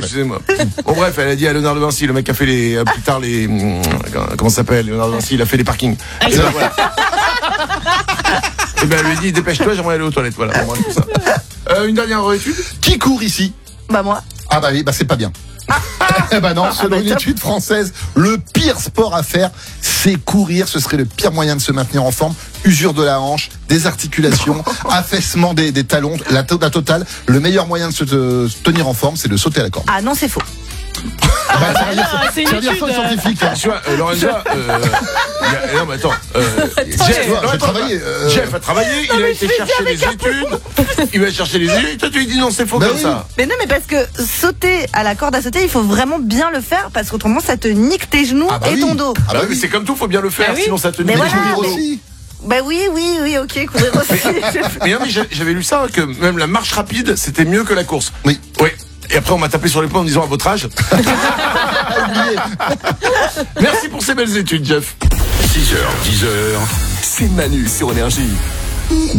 excusez-moi. Bon, bref, elle a dit à Léonard de Vinci, le mec a fait plus tard comment ça s'appelle, Léonard de Vinci, il a fait les parkings. Et ben, voilà. Et ben, elle lui dit, dépêche-toi, j'aimerais aller aux toilettes, voilà. Bon, bref, tout ça. Une dernière étude. Qui court ici? Bah moi. Ah bah oui, bah c'est pas bien. Eh ben non, selon une étude française, le pire sport à faire, c'est courir. Ce serait le pire moyen de se maintenir en forme. Usure de la hanche, des articulations, affaissement des talons, la totale. Le meilleur moyen de se tenir en forme, c'est de sauter à la corde. Ah non, c'est faux. Bah, c'est un dire scientifique. Hein. Tu vois, Lorenza, non, mais attends, Jeff a travaillé, il a été chercher les études, il va chercher les études, toi tu lui dis non, c'est faux comme ça. Mais non, mais parce que sauter à la corde à sauter, il faut vraiment bien le faire, parce qu'autrement ça te nique tes genoux et ton dos. Ah bah oui, c'est comme tout, faut bien le faire, sinon ça te nique les genoux aussi. Bah oui, ok, courir aussi. Mais non, mais j'avais lu ça, que même la marche rapide, c'était mieux que la course. Oui. Et après, on m'a tapé sur les poings en me disant à votre âge. Merci pour ces belles études, Jeff. 6h, 10h, c'est Manu sur Énergie.